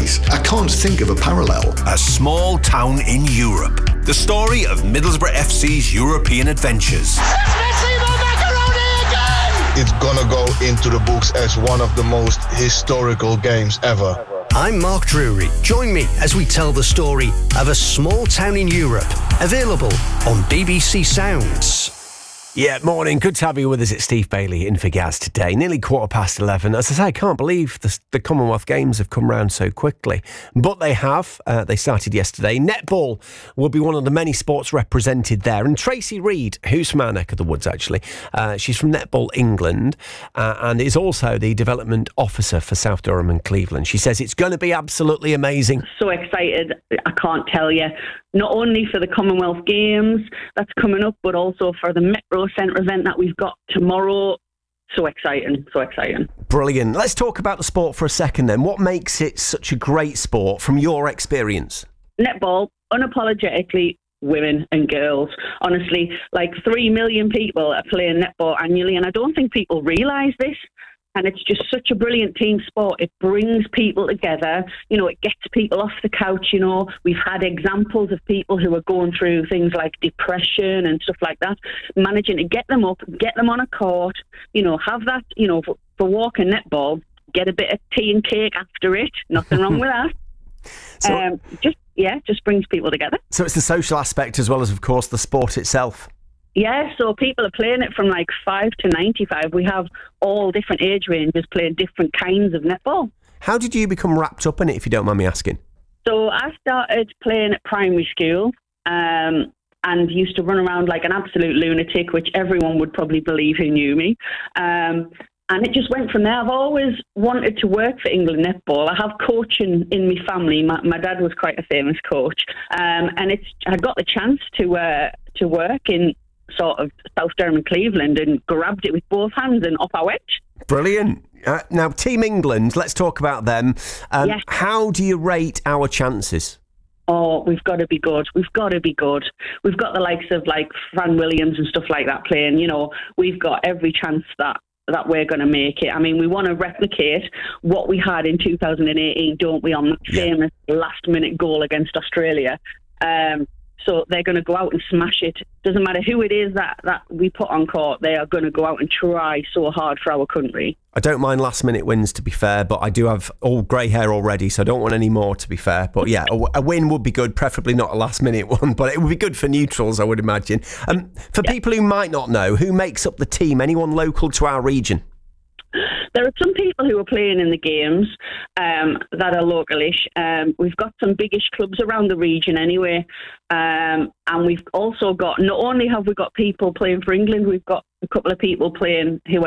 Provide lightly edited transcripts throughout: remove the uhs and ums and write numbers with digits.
stories. I can't think of a parallel. A small town in Europe. The story of Middlesbrough FC's European adventures. It's gonna go into the books as one of the most historical games ever. I'm Mark Drury. Join me as we tell the story of a small town in Europe. Available on BBC Sounds. Yeah, morning. Good to have you with us. It's Steve Bailey in for Gaz today. Nearly 11:15. As I say, I can't believe the Commonwealth Games have come round so quickly. But they have. They started yesterday. Netball will be one of the many sports represented there. And Tracy Reed, who's from our neck of the woods, actually, she's from Netball England and is also the development officer for South Durham and Cleveland. She says it's going to be absolutely amazing. So excited, I can't tell you. Not only for the Commonwealth Games that's coming up, but also for the Metro Centre event that we've got tomorrow. So exciting, so exciting. Brilliant. Let's talk about the sport for a second then. What makes it such a great sport from your experience? Netball, unapologetically, women and girls. Honestly, like 3 million people are playing netball annually, and I don't think people realise this. And it's just such a brilliant team sport. It brings people together. You know, it gets people off the couch, you know. We've had examples of people who are going through things like depression and stuff like that, managing to get them up, get them on a court, you know, have that, you know, for walking netball, get a bit of tea and cake after it. Nothing wrong with that. So, just brings people together. So it's the social aspect as well as, of course, the sport itself. Yeah, so people are playing it from like 5 to 95. We have all different age ranges playing different kinds of netball. How did you become wrapped up in it, if you don't mind me asking? So I started playing at primary school and used to run around like an absolute lunatic, which everyone would probably believe who knew me. And it just went from there. I've always wanted to work for England Netball. I have coaching in my family. My dad was quite a famous coach. And I got the chance to work in sort of South Durham and Cleveland and grabbed it with both hands and off I went. Brilliant. Now, Team England, let's talk about them. Yes. How do you rate our chances? Oh, we've got to be good. We've got to be good. We've got the likes of like Fran Williams and stuff like that playing. You know, we've got every chance that we're going to make it. I mean, we want to replicate what we had in 2018, don't we, on that famous last-minute goal against Australia. So they're going to go out and smash it. Doesn't matter who it is that we put on court, they are going to go out and try so hard for our country. I don't mind last-minute wins, to be fair, but I do have all grey hair already, so I don't want any more, to be fair. But yeah, a win would be good, preferably not a last-minute one, but it would be good for neutrals, I would imagine. For people who might not know, who makes up the team? Anyone local to our region? There are some people who are playing in the games that are localish. We've got some biggish clubs around the region anyway. And we've also got, not only have we got people playing for England, we've got a couple of people playing who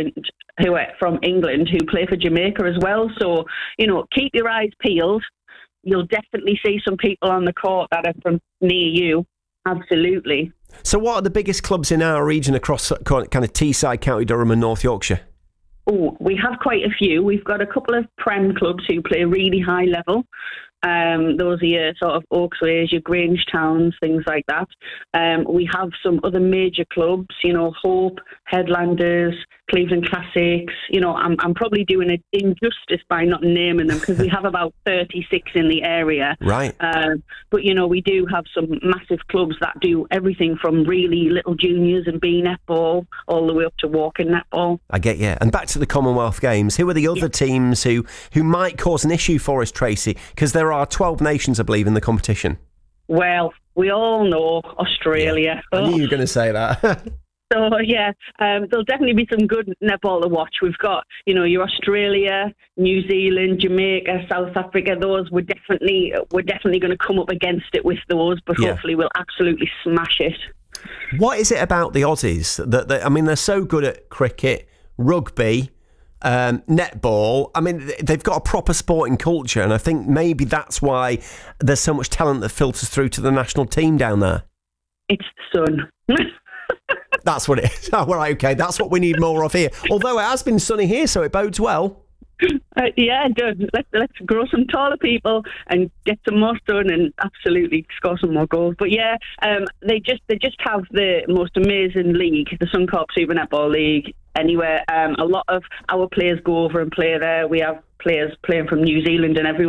are from England who play for Jamaica as well. So, you know, keep your eyes peeled. You'll definitely see some people on the court that are from near you. Absolutely. So what are the biggest clubs in our region across kind of Teesside, County Durham and North Yorkshire? Oh, we have quite a few. We've got a couple of Prem clubs who play really high level. Those are your sort of Oaksways, your Grange Towns, things like that. We have some other major clubs, you know, Hope, Headlanders, Cleveland Classics. You know, I'm probably doing it injustice by not naming them because we have about 36 in the area. Right. But, you know, we do have some massive clubs that do everything from really little juniors and B netball all the way up to walking netball. I get you. And back to the Commonwealth Games, who are the other teams who might cause an issue for us, Tracy? Because there are 12 nations, I believe, in the competition. Well, we all know Australia. Yeah. I knew you were going to say that. So, yeah, there'll definitely be some good netball to watch. We've got, you know, your Australia, New Zealand, Jamaica, South Africa. Those we're definitely going to come up against it with those, but hopefully we'll absolutely smash it. What is it about the Aussies that I mean, they're so good at cricket, rugby, netball? I mean, they've got a proper sporting culture, and I think maybe that's why there's so much talent that filters through to the national team down there. It's the sun. That's what it is. Oh, well, okay, that's what we need more of here. Although it has been sunny here, so it bodes well. Yeah, it does. Let's grow some taller people and get some more sun and absolutely score some more goals. But yeah, they just have the most amazing league, the Suncorp Super Netball League. Anywhere, a lot of our players go over and play there. We have players playing from New Zealand and everywhere.